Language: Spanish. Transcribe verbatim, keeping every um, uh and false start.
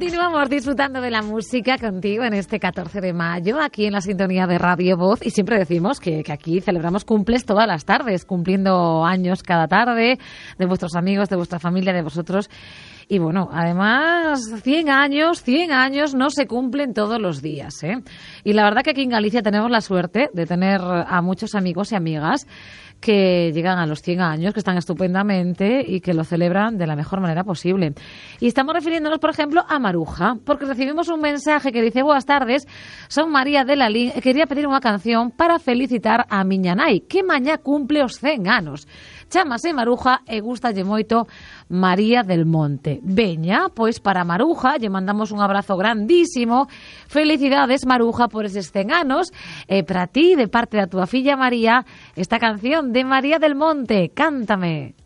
Continuamos disfrutando de la música contigo en este catorce de mayo, aquí en la sintonía de Radio Voz. Y siempre decimos que, que aquí celebramos cumples todas las tardes, cumpliendo años cada tarde, de vuestros amigos, de vuestra familia, de vosotros. Y bueno, además, cien años, cien años no se cumplen todos los días, ¿eh? Y la verdad que aquí en Galicia tenemos la suerte de tener a muchos amigos y amigas que llegan a los cien años, que están estupendamente y que lo celebran de la mejor manera posible. Y estamos refiriéndonos, por ejemplo, a Maruja, porque recibimos un mensaje que dice: buenas tardes, son María de Lalín, quería pedir unha canción para felicitar a miña nai, que mañá cumple os cen anos. Chámase Maruja e gustalle moito María del Monte. Veña, pois para Maruja lle mandamos un abrazo grandísimo. Felicidades, Maruja, por eses cen anos. E para ti, de parte da túa filla María, esta canción de María del Monte. Cántame.